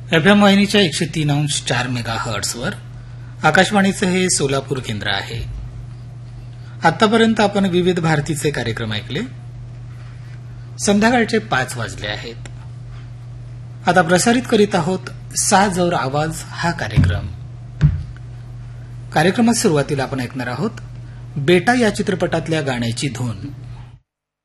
FM वाहिनीच्या 103.4 मेगाहर्ट्झवर आकाशवाणीचं हे सोलापूर केंद्र आहे. आतापर्यंत आपण विविध भारतीचे कार्यक्रम ऐकले. संध्याकाळचे 5 वाजले आहेत. आता प्रसारित करीत आहोत साज और आवाज हा कार्यक्रम. कार्यक्रमात सुरुवातीला आपण ऐकणार आहोत बेटा या चित्रपटातल्या गाण्याची धून.